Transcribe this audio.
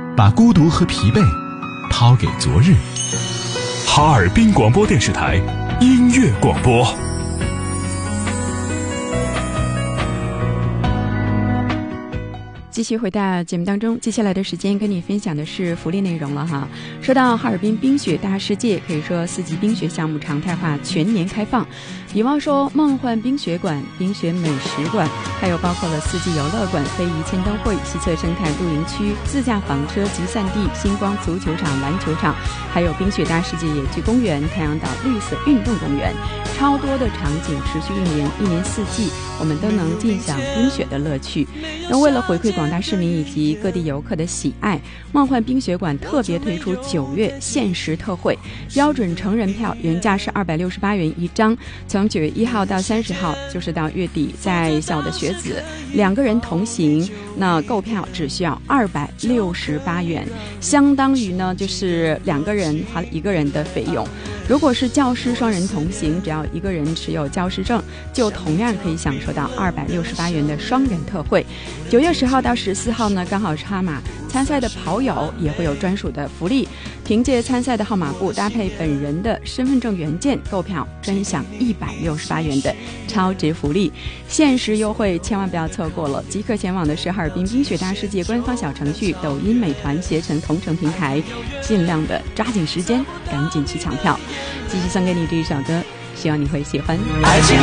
把孤独和疲惫抛给昨日。 哈尔滨广播电视台音乐广播。 继续回到节目当中，接下来的时间跟你分享的是福利内容了哈。说到哈尔滨冰雪大世界，可以说4级冰雪项目常态化全年开放，比方说梦幻冰雪馆、冰雪美食馆，还有包括了4季游乐馆、非遗签灯会、西侧生态露营区、自驾房车集散地、星光足球场、篮球场，还有冰雪大世界野剧公园、太阳岛绿色运动公园，超多的场景持续运营，一年4季我们都能尽享冰雪的乐趣。那为了回馈广大市民以及各地游客的喜爱，梦幻冰雪馆特别推出9月限时特惠，标准成人票原价是268元一张，从9月1号到30号，就是到月底，在校的学子2个人同行，那购票只需要268元，相当于呢就是2个人花了1个人的费用。如果是教师双人同行，只要1个人持有教师证，就同样可以享受到268元的双人特惠。9月10号到14号呢，刚好是哈马参赛的跑友也会有专属的福利，凭借参赛的号码布搭配本人的身份证原件购票，专享168元的超值福利，限时优惠千万不要错过了。即刻前往的是哈尔滨冰雪大世界官方小程序、抖音、美团、携程同城平台，尽量的抓紧时间，赶紧去抢票。继续送给你这一首歌，希望你会喜欢。